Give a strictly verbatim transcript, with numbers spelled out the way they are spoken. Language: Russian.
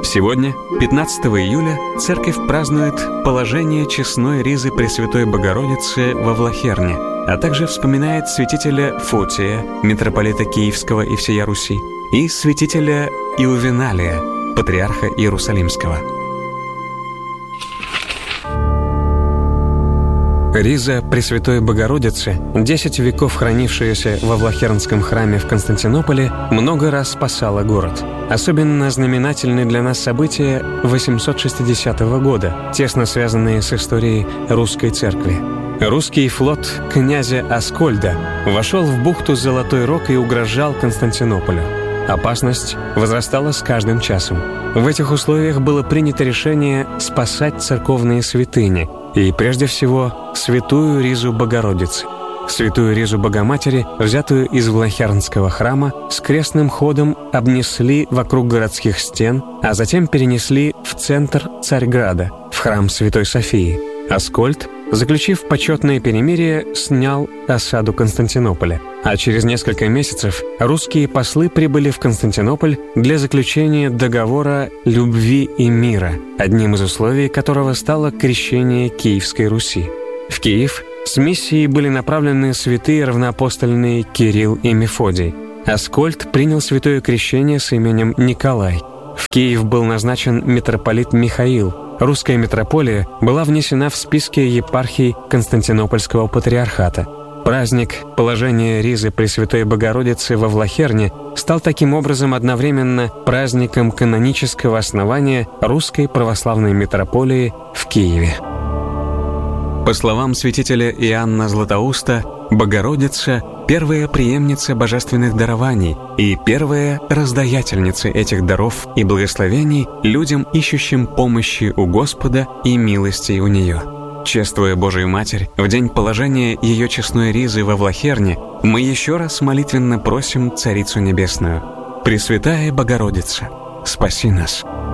Сегодня, пятнадцатого июля, церковь празднует положение честной ризы Пресвятой Богородицы во Влахерне, а также вспоминает святителя Фотия, митрополита Киевского и всея Руси, и святителя Иувеналия, патриарха Иерусалимского. Риза Пресвятой Богородицы, десять веков хранившаяся во Влахернском храме в Константинополе, много раз спасала город. Особенно знаменательны для нас события восемьсот шестидесятого года, тесно связанные с историей русской церкви. Русский флот князя Аскольда вошел в бухту Золотой Рог и угрожал Константинополю. Опасность возрастала с каждым часом. В этих условиях было принято решение спасать церковные святыни, и прежде всего святую ризу Богородицы. Святую ризу Богоматери, взятую из Влахернского храма, с крестным ходом обнесли вокруг городских стен, а затем перенесли в центр Царьграда, в храм Святой Софии. Аскольд, заключив почетное перемирие, снял осаду Константинополя. А через несколько месяцев русские послы прибыли в Константинополь для заключения договора любви и мира, одним из условий которого стало крещение Киевской Руси. В Киев с миссией были направлены святые равноапостольные Кирилл и Мефодий. Аскольд принял святое крещение с именем Николай. В Киев был назначен митрополит Михаил. Русская митрополия была внесена в списки епархий Константинопольского патриархата. Праздник положения ризы Пресвятой Богородицы во Влахерне стал таким образом одновременно праздником канонического основания Русской православной митрополии в Киеве. По словам святителя Иоанна Златоуста, Богородица – первая преемница божественных дарований и первая раздаятельница этих даров и благословений людям, ищущим помощи у Господа и милости у Нее. Чествуя Божию Матерь, в день положения ее честной ризы во Влахерне, мы еще раз молитвенно просим Царицу Небесную: «Пресвятая Богородица, спаси нас».